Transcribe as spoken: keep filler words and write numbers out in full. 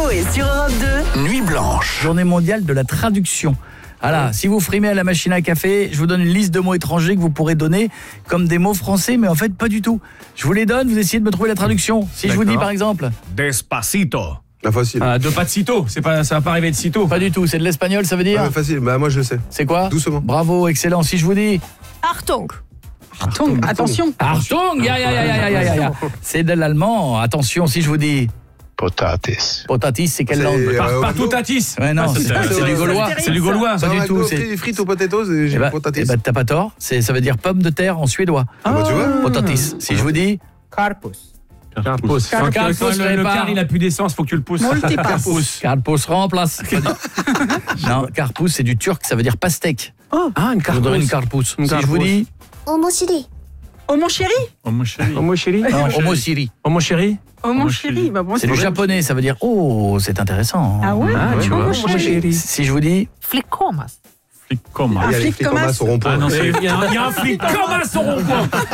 et sur Europe deux. Nuit blanche. Journée mondiale de la traduction. Voilà, si vous frimez à la machine à café, je vous donne une liste de mots étrangers que vous pourrez donner comme des mots français, mais en fait pas du tout. Je vous les donne, vous essayez de me trouver la traduction. Si D'accord. je vous dis par exemple, Despacito. Ah, facile. Ah, de pas de sitôt, c'est pas, ça va pas arriver de sitôt. pas du tout, c'est de l'espagnol, ça veut dire Ah, facile, bah moi je le sais. c'est quoi? Doucement. Bravo, excellent. Si je vous dis Achtung. Achtung, Attention. Achtung, ya, ya, ya, ya, ya, ya, ya. C'est de l'allemand. Attention, si je vous dis Potatis. potatis, c'est quelle C'est- langue? euh, Par, Orlando. Partoutatis. Ouais, non, Ah, c'est c'est- c'est c'est- du gaulois. C'est du gaulois. Pas du tout, c'est c'est frites aux potatoes et Eh j'ai ben, potatis. eh ben, t'as pas tort, c'est, ça veut dire pomme de terre en suédois. Ah, bah, tu vois. Potatis. Si je vous dis Carpus. Carpus, Quand, quand je le, savais le pas. car il a plus d'essence, faut que tu le pousses. Multipass. Carpus remplace. Non, carpus c'est du turc, ça veut dire pastèque. Ah, une Je vous donne une carpus. Si je vous dis Oh mon chéri. Oh mon chéri. Oh mon chéri. non, homo siri, Oh mon chéri. Oh mon chéri. Bah, bon, c'est du japonais, ça veut dire oh, c'est intéressant. Ah ouais. Ah, tu Oh, vois. mon Oh mon chéri. chéri. Si je vous dis Flicomas. Flic comment Il y a les flic flics en comme masse ça. au rond-point. Ah non, c'est- il y a un- il y a un flic comme un son rond-point.